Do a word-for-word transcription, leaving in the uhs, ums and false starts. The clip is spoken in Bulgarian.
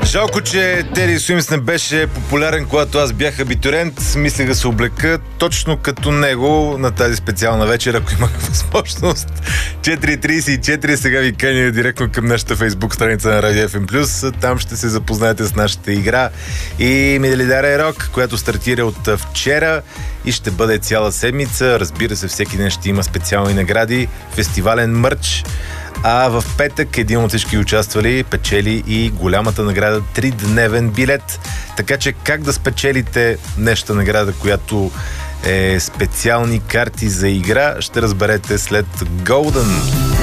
Жалко, че Тери Суимс не беше популярен, когато аз бях абитуриент. Мислех да се облека точно като него на тази специална вечер, ако имах възможност. четири трийсет и четири сега ви каня директно към нашата фейсбук страница на Радио Еф Ем Плюс. Там ще се запознаете с нашата игра и Медалидаре Рок, която стартира от вчера и ще бъде цяла седмица. Разбира се, всеки ден ще има специални награди, фестивален мърч. А в петък един от всички участвали печели и голямата награда тридневен билет. Така че как да спечелите нещо награда, която е специални карти за игра, ще разберете след Golden.